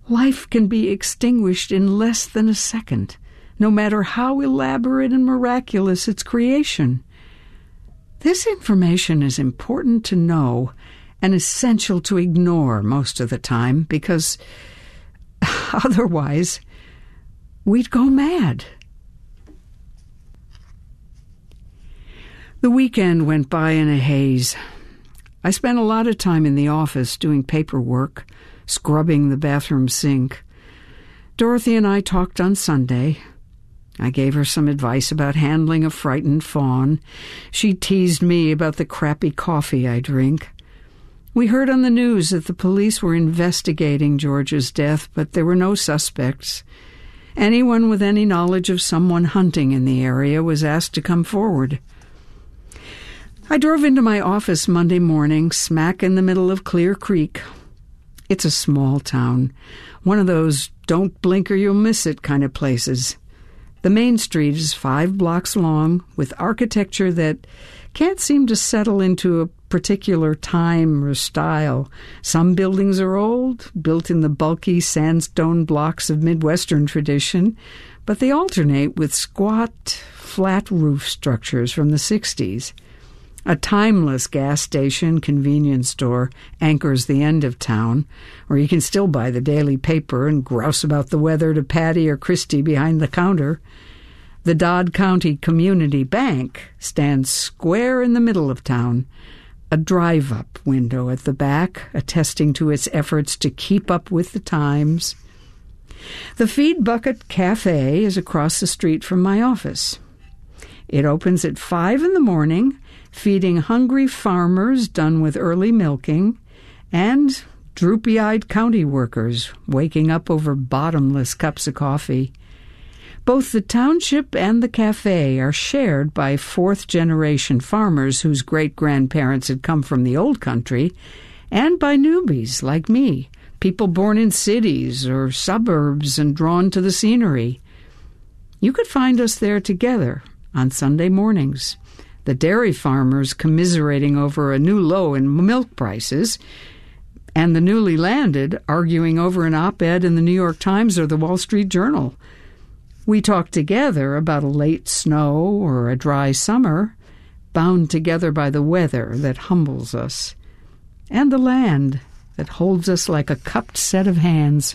Life can be extinguished in less than a second, no matter how elaborate and miraculous its creation. This information is important to know and essential to ignore most of the time, because otherwise we'd go mad. The weekend went by in a haze. I spent a lot of time in the office doing paperwork, scrubbing the bathroom sink. Dorothy and I talked on Sunday. I gave her some advice about handling a frightened fawn. She teased me about the crappy coffee I drink. We heard on the news that the police were investigating George's death, but there were no suspects. Anyone with any knowledge of someone hunting in the area was asked to come forward. I drove into my office Monday morning, smack in the middle of Clear Creek. It's a small town, one of those don't blink or you'll miss it kind of places. The main street is 5 blocks long, with architecture that can't seem to settle into a particular time or style. Some buildings are old, built in the bulky sandstone blocks of Midwestern tradition, but they alternate with squat, flat roof structures from the 60s. A timeless gas station convenience store anchors the end of town, where you can still buy the daily paper and grouse about the weather to Patty or Christy behind the counter. The Dodd County Community Bank stands square in the middle of town, a drive-up window at the back attesting to its efforts to keep up with the times. The Feed Bucket Cafe is across the street from my office. It opens at 5 in the morning, feeding hungry farmers done with early milking, and droopy-eyed county workers waking up over bottomless cups of coffee. Both the township and the cafe are shared by fourth-generation farmers whose great-grandparents had come from the old country, and by newbies like me, people born in cities or suburbs and drawn to the scenery. You could find us there together on Sunday mornings, the dairy farmers commiserating over a new low in milk prices, and the newly landed arguing over an op-ed in the New York Times or the Wall Street Journal. We talk together about a late snow or a dry summer, bound together by the weather that humbles us, and the land that holds us like a cupped set of hands.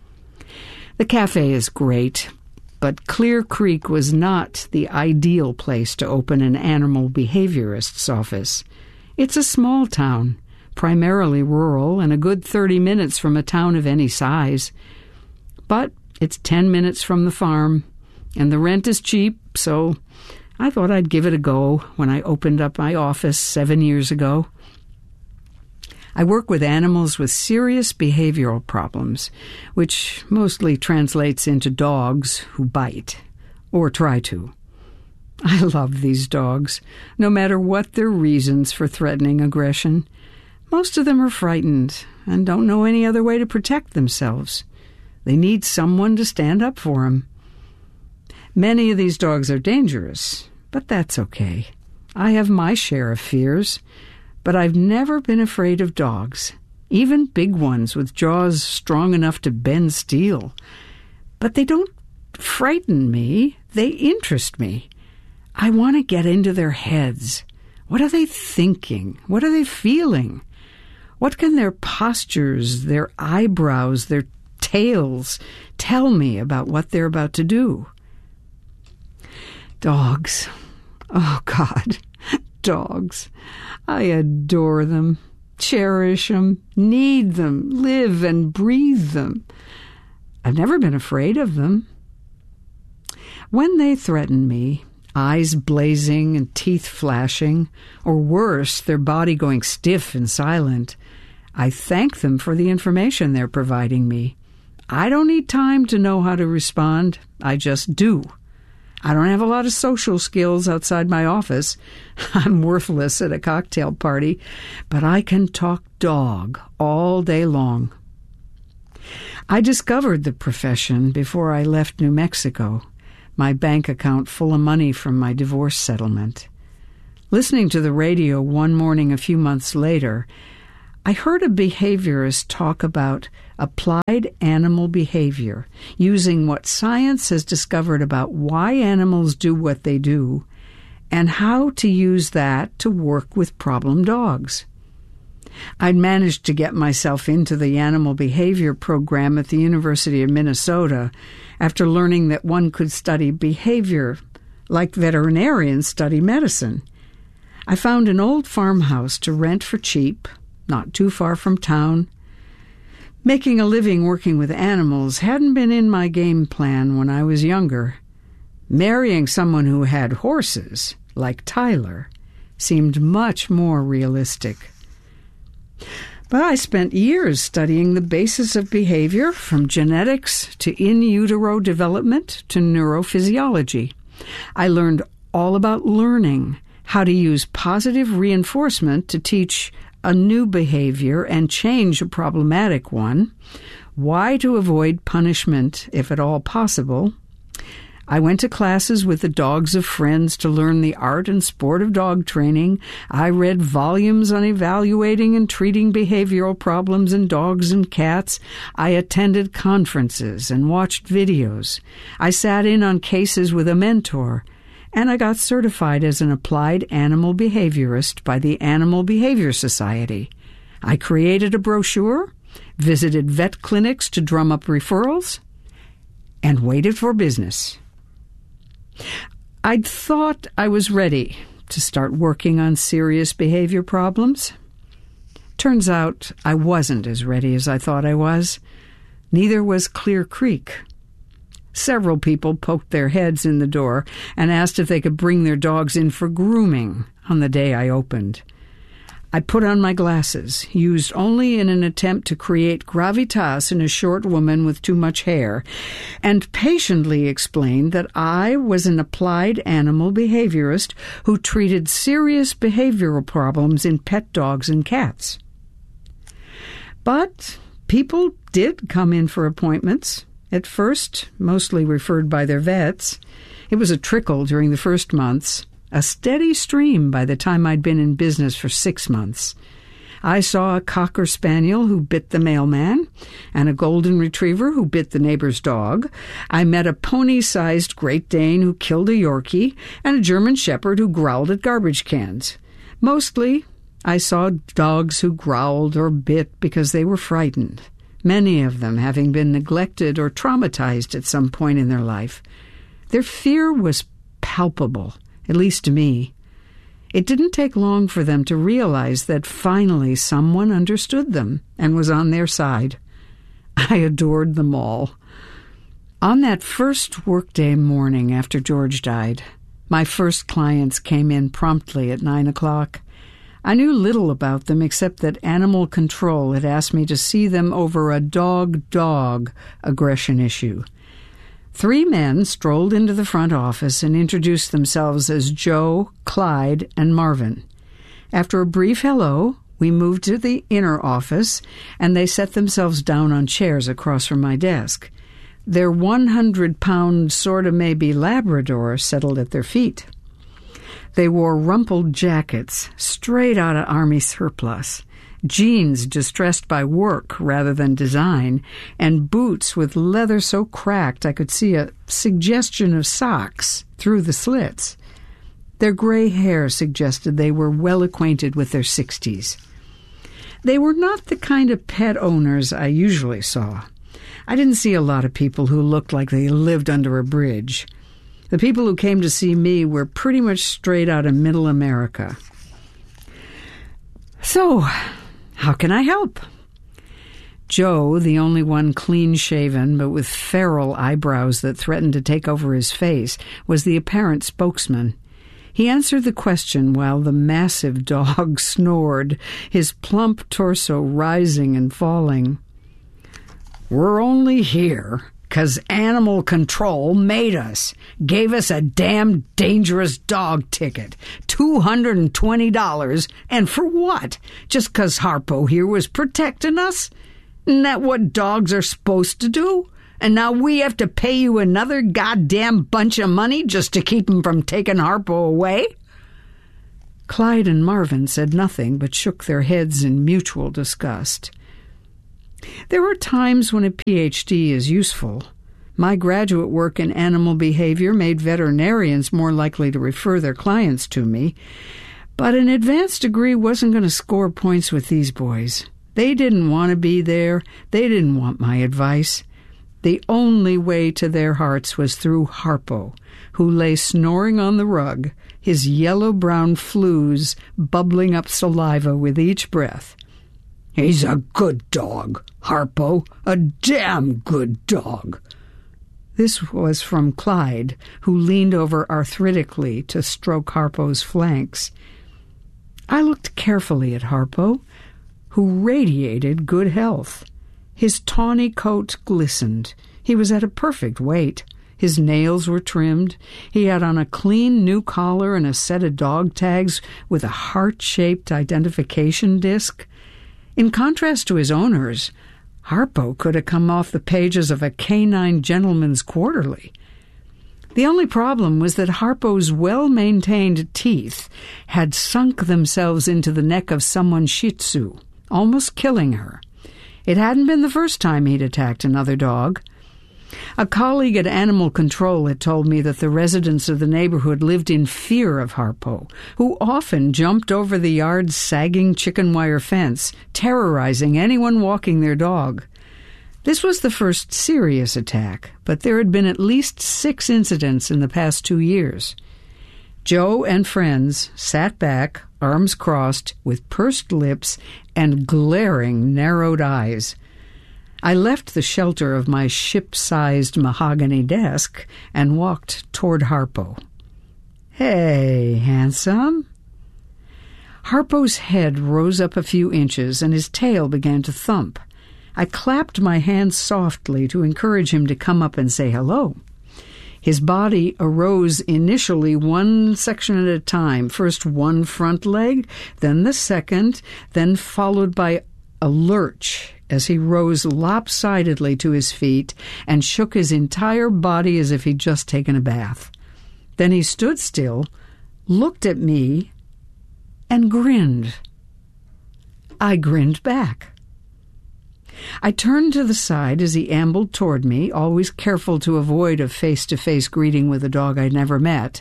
The cafe is great, but Clear Creek was not the ideal place to open an animal behaviorist's office. It's a small town, primarily rural, and a good 30 minutes from a town of any size. But it's 10 minutes from the farm, and the rent is cheap, so I thought I'd give it a go when I opened up my office 7 years ago. I work with animals with serious behavioral problems, which mostly translates into dogs who bite, or try to. I love these dogs, no matter what their reasons for threatening aggression. Most of them are frightened and don't know any other way to protect themselves. They need someone to stand up for them. Many of these dogs are dangerous, but that's okay. I have my share of fears, but I've never been afraid of dogs, even big ones with jaws strong enough to bend steel. But they don't frighten me, they interest me. I want to get into their heads. What are they thinking? What are they feeling? What can their postures, their eyebrows, their tails tell me about what they're about to do? Dogs. Oh, God. Dogs. I adore them, cherish them, need them, live and breathe them. I've never been afraid of them. When they threaten me, eyes blazing and teeth flashing, or worse, their body going stiff and silent, I thank them for the information they're providing me. I don't need time to know how to respond. I just do. I don't have a lot of social skills outside my office. I'm worthless at a cocktail party, but I can talk dog all day long. I discovered the profession before I left New Mexico, my bank account full of money from my divorce settlement. Listening to the radio one morning a few months later, I heard a behaviorist talk about applied animal behavior, using what science has discovered about why animals do what they do, and how to use that to work with problem dogs. I'd managed to get myself into the animal behavior program at the University of Minnesota after learning that one could study behavior like veterinarians study medicine. I found an old farmhouse to rent for cheap, not too far from town. Making a living working with animals hadn't been in my game plan when I was younger. Marrying someone who had horses, like Tyler, seemed much more realistic. But I spent years studying the basis of behavior, from genetics to in utero development to neurophysiology. I learned all about learning, how to use positive reinforcement to teach a new behavior and change a problematic one, why to avoid punishment if at all possible. I went to classes with the dogs of friends to learn the art and sport of dog training. I read volumes on evaluating and treating behavioral problems in dogs and cats. I attended conferences and watched videos. I sat in on cases with a mentor. And I got certified as an applied animal behaviorist by the Animal Behavior Society. I created a brochure, visited vet clinics to drum up referrals, and waited for business. I'd thought I was ready to start working on serious behavior problems. Turns out I wasn't as ready as I thought I was. Neither was Clear Creek. Several people poked their heads in the door and asked if they could bring their dogs in for grooming on the day I opened. I put on my glasses, used only in an attempt to create gravitas in a short woman with too much hair, and patiently explained that I was an applied animal behaviorist who treated serious behavioral problems in pet dogs and cats. But people did come in for appointments. At first, mostly referred by their vets. It was a trickle during the first months, a steady stream by the time I'd been in business for 6 months. I saw a Cocker Spaniel who bit the mailman, and a Golden Retriever who bit the neighbor's dog. I met a pony-sized Great Dane who killed a Yorkie, and a German Shepherd who growled at garbage cans. Mostly, I saw dogs who growled or bit because they were frightened, many of them having been neglected or traumatized at some point in their life. Their fear was palpable, at least to me. It didn't take long for them to realize that finally someone understood them and was on their side. I adored them all. On that first workday morning after George died, my first clients came in promptly at 9 o'clock. I knew little about them except that Animal Control had asked me to see them over a dog-dog aggression issue. 3 men strolled into the front office and introduced themselves as Joe, Clyde, and Marvin. After a brief hello, we moved to the inner office, and they set themselves down on chairs across from my desk. Their 100-pound sorta-maybe Labrador settled at their feet. They wore rumpled jackets, straight out of Army surplus, jeans distressed by work rather than design, and boots with leather so cracked I could see a suggestion of socks through the slits. Their gray hair suggested they were well acquainted with their 60s. They were not the kind of pet owners I usually saw. I didn't see a lot of people who looked like they lived under a bridge. The people who came to see me were pretty much straight out of Middle America. So, how can I help? Joe, the only one clean-shaven but with feral eyebrows that threatened to take over his face, was the apparent spokesman. He answered the question while the massive dog snored, his plump torso rising and falling. "We're only here 'cause Animal Control made us, gave us a damn dangerous dog ticket, $220, and for what? Just 'cause Harpo here was protecting us? Isn't that what dogs are supposed to do? And now we have to pay you another goddamn bunch of money just to keep him from taking Harpo away?" Clyde and Marvin said nothing but shook their heads in mutual disgust. There are times when a PhD is useful. My graduate work in animal behavior made veterinarians more likely to refer their clients to me, but an advanced degree wasn't going to score points with these boys. They didn't want to be there. They didn't want my advice. The only way to their hearts was through Harpo, who lay snoring on the rug, his yellow-brown flews bubbling up saliva with each breath. "He's a good dog, Harpo, a damn good dog." This was from Clyde, who leaned over arthritically to stroke Harpo's flanks. I looked carefully at Harpo, who radiated good health. His tawny coat glistened. He was at a perfect weight. His nails were trimmed. He had on a clean new collar and a set of dog tags with a heart-shaped identification disc. In contrast to his owners, Harpo could have come off the pages of a canine gentleman's quarterly. The only problem was that Harpo's well-maintained teeth had sunk themselves into the neck of someone's Shih Tzu, almost killing her. It hadn't been the first time he'd attacked another dog. A colleague at Animal Control had told me that the residents of the neighborhood lived in fear of Harpo, who often jumped over the yard's sagging chicken wire fence, terrorizing anyone walking their dog. This was the first serious attack, but there had been at least 6 incidents in the past 2 years. Joe and friends sat back, arms crossed, with pursed lips and glaring, narrowed eyes. I left the shelter of my ship-sized mahogany desk and walked toward Harpo. "Hey, handsome." Harpo's head rose up a few inches and his tail began to thump. I clapped my hands softly to encourage him to come up and say hello. His body arose initially one section at a time, first one front leg, then the second, then followed by a lurch as he rose lopsidedly to his feet and shook his entire body as if he'd just taken a bath. Then he stood still, looked at me, and grinned. I grinned back. I turned to the side as he ambled toward me, always careful to avoid a face-to-face greeting with a dog I'd never met.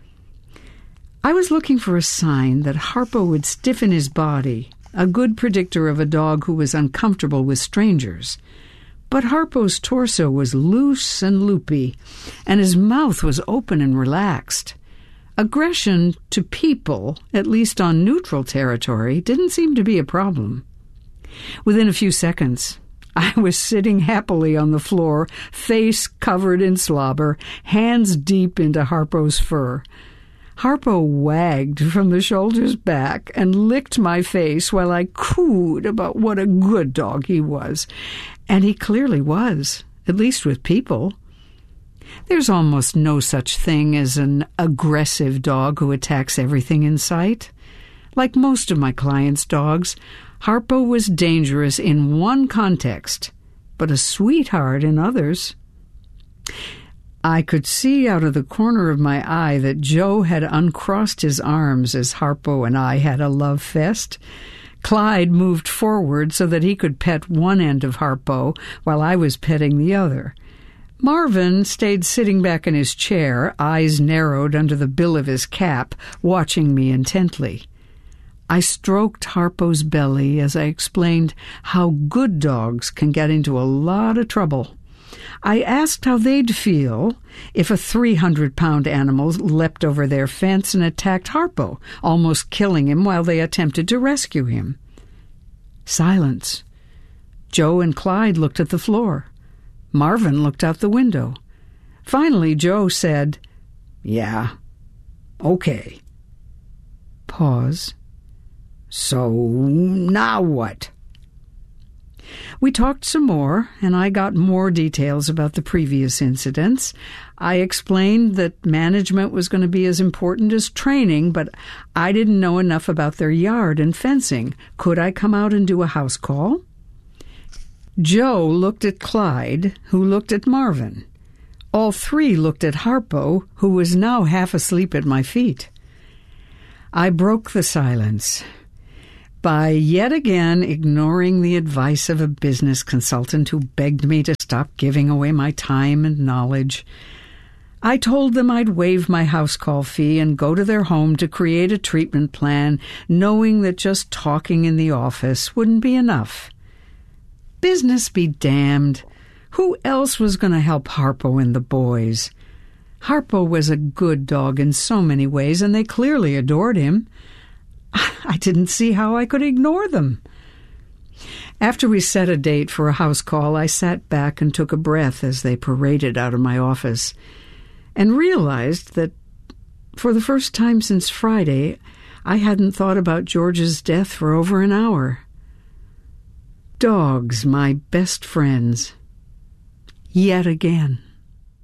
I was looking for a sign that Harpo would stiffen his body, a good predictor of a dog who was uncomfortable with strangers. But Harpo's torso was loose and loopy, and his mouth was open and relaxed. Aggression to people, at least on neutral territory, didn't seem to be a problem. Within a few seconds, I was sitting happily on the floor, face covered in slobber, hands deep into Harpo's fur. Harpo wagged from the shoulders back and licked my face while I cooed about what a good dog he was. And he clearly was, at least with people. There's almost no such thing as an aggressive dog who attacks everything in sight. Like most of my clients' dogs, Harpo was dangerous in one context, but a sweetheart in others. I could see out of the corner of my eye that Joe had uncrossed his arms as Harpo and I had a love fest. Clyde moved forward so that he could pet one end of Harpo while I was petting the other. Marvin stayed sitting back in his chair, eyes narrowed under the bill of his cap, watching me intently. I stroked Harpo's belly as I explained how good dogs can get into a lot of trouble. I asked how they'd feel if a 300-pound animal leapt over their fence and attacked Harpo, almost killing him while they attempted to rescue him. Silence. Joe and Clyde looked at the floor. Marvin looked out the window. Finally, Joe said, "Yeah, okay." Pause. "So now what?" We talked some more, and I got more details about the previous incidents. I explained that management was going to be as important as training, but I didn't know enough about their yard and fencing. Could I come out and do a house call? Joe looked at Clyde, who looked at Marvin. All three looked at Harpo, who was now half asleep at my feet. I broke the silence by yet again ignoring the advice of a business consultant who begged me to stop giving away my time and knowledge. I told them I'd waive my house call fee and go to their home to create a treatment plan, knowing that just talking in the office wouldn't be enough. Business be damned. Who else was going to help Harpo and the boys? Harpo was a good dog in so many ways, and they clearly adored him. I didn't see how I could ignore them. After we set a date for a house call, I sat back and took a breath as they paraded out of my office, and realized that for the first time since Friday, I hadn't thought about George's death for over an hour. Dogs, my best friends. Yet again.